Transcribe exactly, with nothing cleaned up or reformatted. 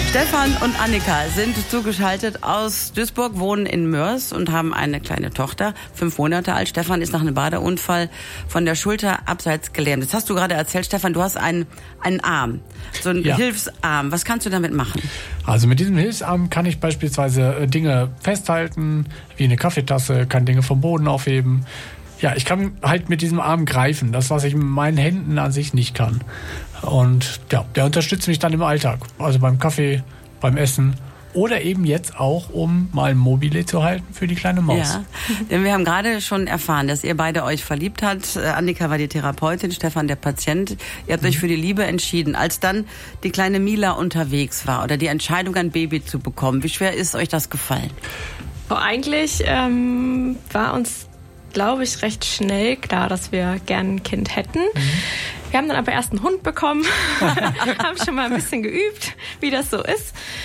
Stefan und Annika sind zugeschaltet aus Duisburg, wohnen in Mörs und haben eine kleine Tochter, fünf Monate alt. Stefan ist nach einem Badeunfall von der Schulter abseits gelähmt. Das hast du gerade erzählt, Stefan, du hast einen, einen Arm, so einen ja. Hilfsarm. Was kannst du damit machen? Also mit diesem Hilfsarm kann ich beispielsweise Dinge festhalten, wie eine Kaffeetasse, kann Dinge vom Boden aufheben. Ja, ich kann halt mit diesem Arm greifen, das, was ich mit meinen Händen an sich nicht kann. Und ja, der unterstützt mich dann im Alltag, also beim Kaffee, beim Essen oder eben jetzt auch, um mal ein Mobile zu halten für die kleine Maus. Ja, denn wir haben gerade schon erfahren, dass ihr beide euch verliebt habt. Annika war die Therapeutin, Stefan der Patient. Ihr habt mhm. euch für die Liebe entschieden. Als dann die kleine Mila unterwegs war oder die Entscheidung, ein Baby zu bekommen, wie schwer ist euch das gefallen? Oh, eigentlich ähm, war uns, glaube ich, recht schnell klar, dass wir gern ein Kind hätten. Mhm. Wir haben dann aber erst einen Hund bekommen, haben schon mal ein bisschen geübt, wie das so ist.